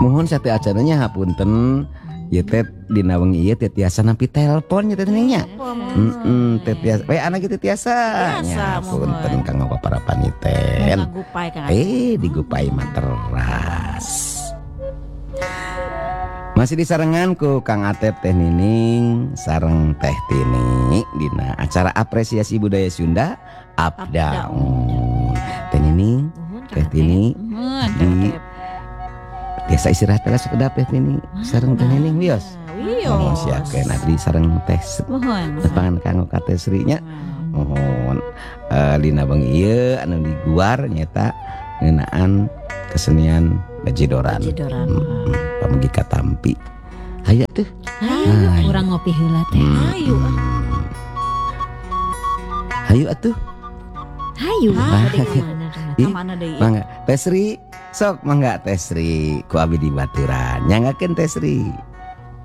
Mohon sate acaranya hapunten. Ya teh dina wengi ieu teh tiasa nampi telepon nya teh nya. Teh tiasa we anak teh tiasa. Nya punten kanggo para paniten. Digupai materas. Masih disarengan ku Kang Atep Teh Nining sareng Teh Tini dina acara apresiasi budaya Sunda Updaun. Teh Nining, Teh Tini di biasa istirahat lah sekedap Teh Tini sareng Teh Nining wios. Mohon siapkeun abdi sareng Teh tepangan kanggo ka Teh Sri nya. Mohon dina bengi ieu anu diguar nyata ngeunaan kesenian bajidoran. Pamugi katampi. Hayu tuh. Hayu urang ngopi heula teh. Hayu. Hayu atuh. Hayu. Mana deui? Mangga Teh Sri sok mangga Teh Sri ku abdi di baturan. Nyangakeun Teh Sri.